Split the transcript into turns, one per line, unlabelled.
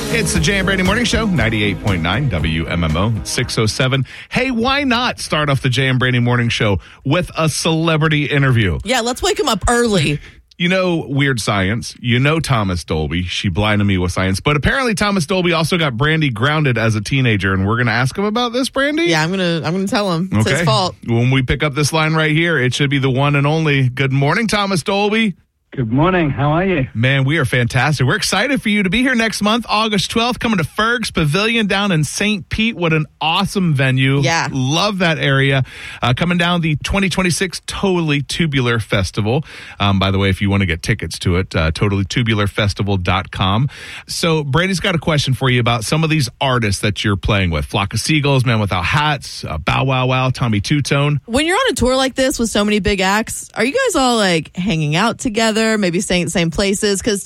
It's the Jay and Brady Morning Show, 98.9 WMMO 607. Hey, why not start off the Jay and Brady Morning Show with a celebrity interview?
Yeah, let's wake him up early.
You know Weird Science. You know Thomas Dolby. She blinded me with science. But apparently Thomas Dolby also got Brandy grounded as a teenager. And we're going to ask him about this, Brandy?
Yeah, I'm gonna tell him. It's his fault.
When we pick up this line right here, it should be the one and only. Good morning, Thomas Dolby.
Good morning. How are you?
Man, we are fantastic. We're excited for you to be here next month, August 12th, coming to Ferg's Pavilion down in St. Pete. What an awesome venue.
Yeah.
Love that area. Coming down the 2026 Totally Tubular Festival. By the way, if you want to get tickets to it, totallytubularfestival.com. So Brady's got a question for you about some of these artists that you're playing with. Flock of Seagulls, Man Without Hats, Bow Wow Wow, Tommy Two-Tone.
When you're on a tour like this with so many big acts, are you guys all like hanging out together? Maybe staying at the same places? Because